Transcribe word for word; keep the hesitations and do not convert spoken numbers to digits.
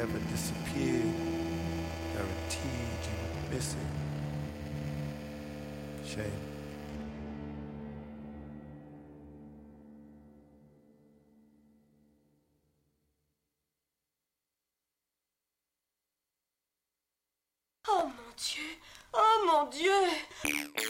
ever disappeared, guaranteed you would miss it. Shame. Oh mon Dieu! Oh mon Dieu!